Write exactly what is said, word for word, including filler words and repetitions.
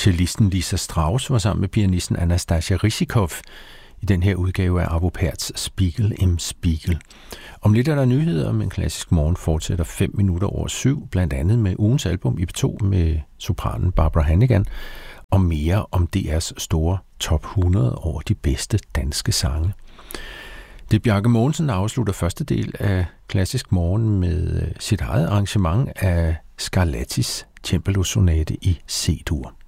cellisten Lisa Strauss var sammen med pianisten Anastasia Rishikov i den her udgave af Arvo Pärts Spiegel im Spiegel. Om lidt er der nyheder, men Klassisk Morgen fortsætter fem minutter over syv, blandt andet med ugens album I P to med sopranen Barbara Hannigan, og mere om D R's store top hundrede over de bedste danske sange. Det er Bjarke Mogensen, der afslutter første del af Klassisk Morgen med sit eget arrangement af Scarlattis Cembalo Sonate i C-dur.